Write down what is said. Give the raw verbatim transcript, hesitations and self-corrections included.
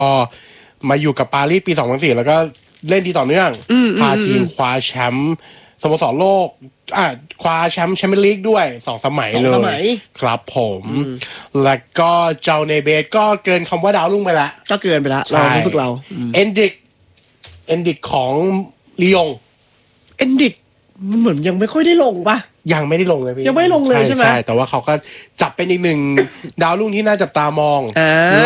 ก็มาอยู่กับปารีสปีสองพันสี่แล้วก็เล่นดีต่อเนื่องพาทีมคว้าแชมป์สโมสรโลกอ่ะคว้าแชมป์แชมเปี้ยนลีกด้วยสองสมัยเลยครับผมแล้วก็เจ้าเนเบสก็เกินคำว่าดาวรุ่งไปละก็เกินไปละเรารู้สึกเราเอนดิกเอนดิกของลียงเอนดิกมันเหมือนยังไม่ค่อยได้ลงป่ะยังไม่ได้ลงเลยพี่ยังไม่ลงเลยใช่ไหมใช่แต่ว่าเขาก็จับเป็นอีกหนึ่งดาวรุ่งที่น่าจับตามอง